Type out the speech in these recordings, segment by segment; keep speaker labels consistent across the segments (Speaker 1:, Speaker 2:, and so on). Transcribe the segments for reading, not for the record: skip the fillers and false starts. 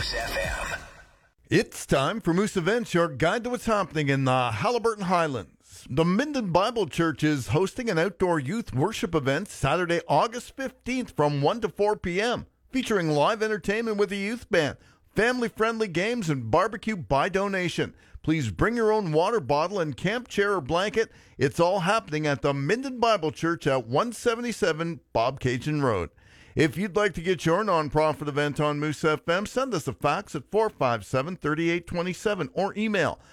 Speaker 1: Moose FM.
Speaker 2: It's time for Moose Events, your guide to what's happening in the Haliburton Highlands. The Minden Bible Church is hosting an outdoor youth worship event Saturday, August 15th from 1 to 4 p.m., featuring live entertainment with a youth band, family-friendly games, and barbecue by donation. Please bring your own water bottle and camp chair or blanket. It's all happening at the Minden Bible Church at 177 Bob Cajun Road. If you'd like to get your nonprofit event on Moose FM, send us a fax at 457-3827 or email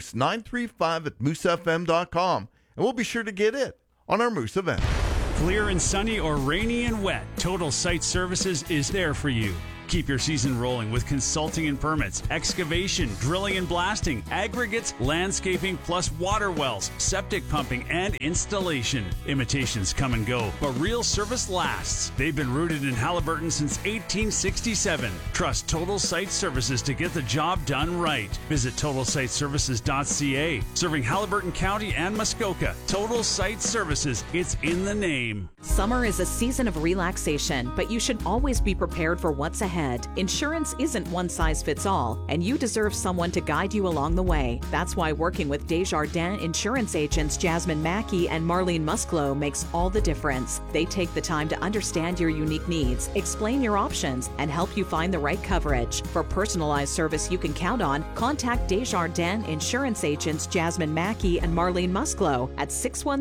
Speaker 2: moose935@moosefm.com, and we'll be sure to get it on our Moose event.
Speaker 3: Clear and sunny or rainy and wet, Total Site Services is there for you. Keep your season rolling with consulting and permits, excavation, drilling and blasting, aggregates, landscaping, plus water wells, septic pumping, and installation. Imitations come and go, but real service lasts. They've been rooted in Haliburton since 1867. Trust Total Site Services to get the job done right. Visit TotalSiteServices.ca. Serving Haliburton County and Muskoka. Total Site Services, it's in the name.
Speaker 4: Summer is a season of relaxation, but you should always be prepared for what's ahead. Insurance isn't one size fits all, and you deserve someone to guide you along the way. That's why working with Desjardins insurance agents Jasmine Mackey and Marlene Musclo makes all the difference. They take the time to understand your unique needs, explain your options, and help you find the right coverage. For personalized service you can count on, contact Desjardins insurance agents Jasmine Mackey and Marlene Musclo at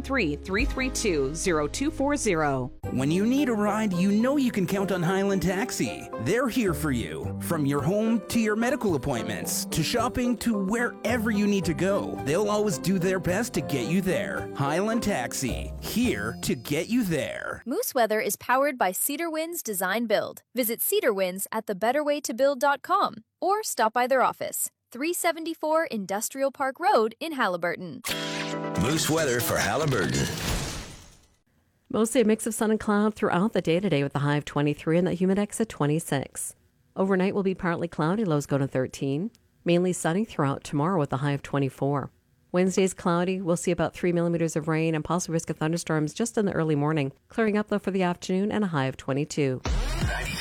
Speaker 4: 613-332-0240.
Speaker 5: When you need a ride, you know you can count on Highland Taxi. They're here for you. From your home to your medical appointments, to shopping, to wherever you need to go. They'll always do their best to get you there. Highland Taxi, here to get you there.
Speaker 6: Moose Weather is powered by Cedar Winds Design Build. Visit Cedar Winds at thebetterwaytobuild.com or stop by their office, 374 Industrial Park Road in Haliburton.
Speaker 1: Moose weather for Haliburton.
Speaker 7: Mostly a mix of sun and cloud throughout the day today with a high of 23 and the humidex at 26. Overnight will be partly cloudy, lows go to 13. Mainly sunny throughout tomorrow with a high of 24. Wednesday's cloudy. We'll see about 3 millimeters of rain and possible risk of thunderstorms just in the early morning. Clearing up though for the afternoon and a high of 22.